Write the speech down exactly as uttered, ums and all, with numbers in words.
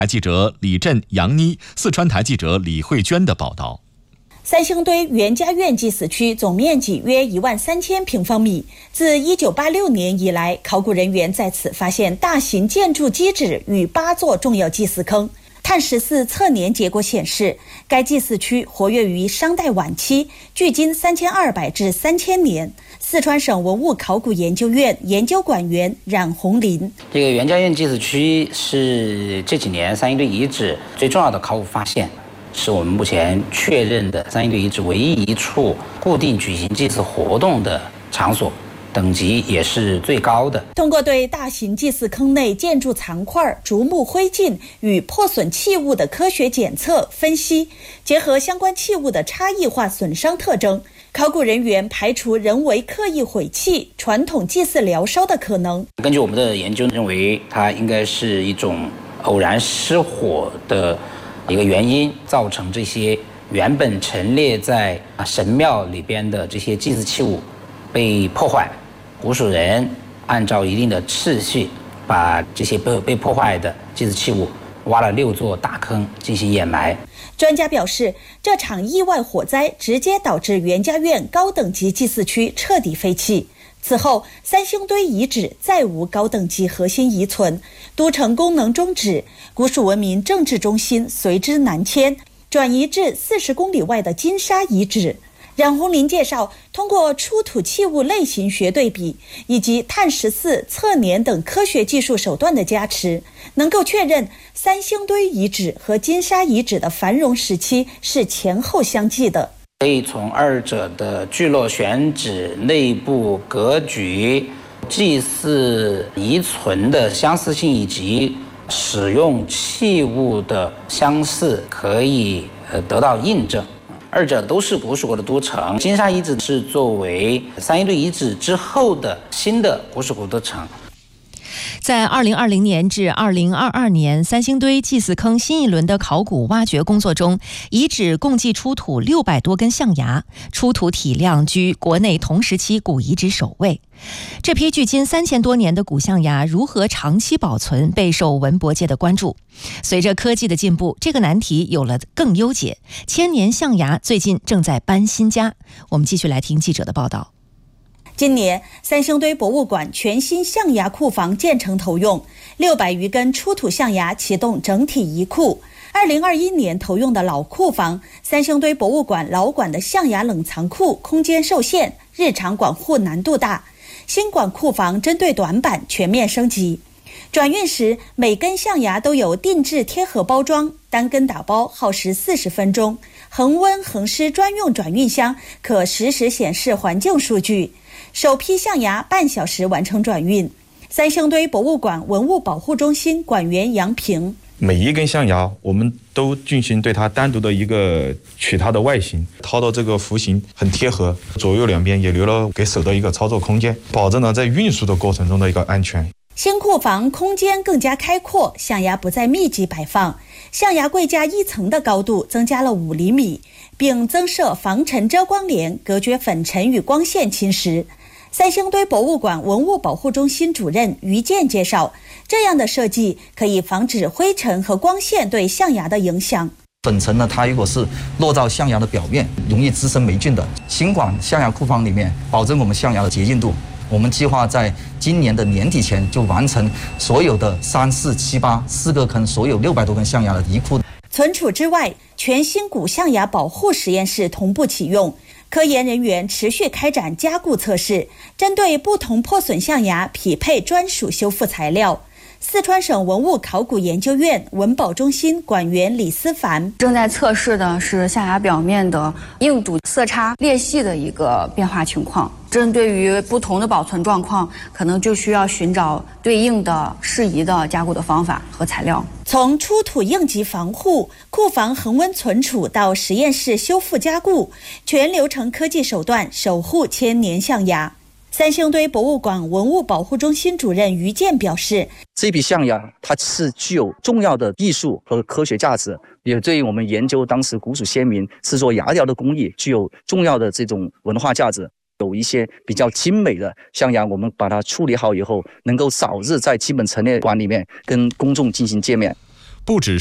台记者李振、杨妮，四川台记者李慧娟的报道。 三星堆袁家院祭祀区总面积约一万三千平方米。自一九八六年以来，考古人员在此发现大型建筑基址与八座重要祭祀坑。碳十四测年结果显示，该祭祀区活跃于商代晚期，距今三千二百至三千年。四川省文物考古研究院研究馆员冉红林： 这个袁家院祭祀区是这几年三星堆遗址最重要的考古发现。是我们目前确认的三星堆遗址唯一一处固定举行祭祀活动的场所，等级也是最高的。 通过对大型祭祀坑内建筑残块、竹木灰烬与破损器物的科学检测分析，结合相关器物的差异化损伤特征，考古人员排除人为刻意毁弃、传统祭祀燎烧的可能。 根据我们的研究认为，它应该是一种偶然失火的一个原因，造成这些原本陈列在神庙里边的这些祭祀器物被破坏。古蜀人按照一定的次序，把这些被被破坏的祭祀器物挖了六座大坑进行掩埋。 专家表示，这场意外火灾直接导致袁家院高等级祭祀区彻底废弃。此后，三星堆遗址再无高等级核心遗存，都城功能终止，古蜀文明政治中心随之南迁，转移至四十公里外的金沙遗址。冉红林介绍，通过出土器物类型学对比以及碳十四测年等科学技术手段的加持，能够确认三星堆遗址和金沙遗址的繁荣时期是前后相继的。 可以从二者的聚落选址、内部格局、祭祀遗存的相似性以及使用器物的相似，可以呃得到印证。二者都是古蜀国的都城。金沙遗址是作为三星堆遗址之后的新的古蜀国都城。 在二零二零年至二零二二年三星堆祭祀坑新一轮的考古挖掘工作中，遗址共计出土六百多根象牙，出土体量居国内同时期古遗址首位。这批距今三千多年的古象牙如何长期保存，备受文博界的关注。随着科技的进步，这个难题有了更优解。千年象牙最近正在搬新家。我们继续来听记者的报道。 今年，三星堆博物馆全新象牙库房建成投用，六百余根出土象牙启动整体移库。二零二一年投用的老库房，三星堆博物馆老馆的象牙冷藏库空间受限，日常管护难度大。新馆库房针对短板全面升级。转运时，每根象牙都有定制贴盒包装，单根打包耗时四十分钟。恒温恒湿专用转运箱可实时显示环境数据。首批象牙半小时完成转运。三星堆博物馆文物保护中心馆员杨平： 每一根象牙我们都进行对它单独的一个取它的外形，掏到这个弧形很贴合，左右两边也留了给手的一个操作空间，保证了在运输的过程中的一个安全。 新库房空间更加开阔，象牙不再密集摆放，象牙柜架一层的高度增加了五厘米，并增设防尘遮光帘，隔绝粉尘与光线侵蚀。三星堆博物馆文物保护中心主任于健介绍，这样的设计可以防止灰尘和光线对象牙的影响。 粉尘呢，它如果是落到象牙的表面，容易滋生霉菌的。新馆象牙库房里面，保证我们象牙的洁净度。我们计划在今年的年底前就完成所有的三四七八四个坑，所有六百多根象牙的移库。 存储之外，全新古象牙保护实验室同步启用。科研人员持续开展加固测试，针对不同破损象牙匹配专属修复材料。四川省文物考古研究院文保中心馆员李思凡： 正在测试的是象牙表面的硬度、色差、裂隙的一个变化情况。针对于不同的保存状况，可能就需要寻找对应的适宜的加固的方法和材料。 从出土应急防护、库房恒温存储到实验室修复加固，全流程科技手段守护千年象牙。三星堆博物馆文物保护中心主任于健表示， 这批象牙它是具有重要的艺术和科学价值，也对于我们研究当时古蜀先民制作牙雕的工艺具有重要的这种文化价值。有一些比较精美的象牙，我们把它处理好以后，能够早日在基本陈列馆里面跟公众进行见面。 不只